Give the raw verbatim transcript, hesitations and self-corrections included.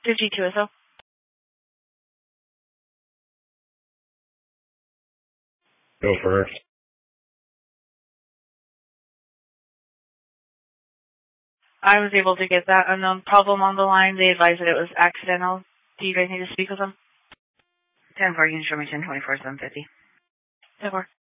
fifty-two S O. Go for it. I was able to get that unknown problem on the line. They advised that it was accidental. Do you guys need to speak with them? ten four, you can show me ten twenty-four, seven fifty. ten four.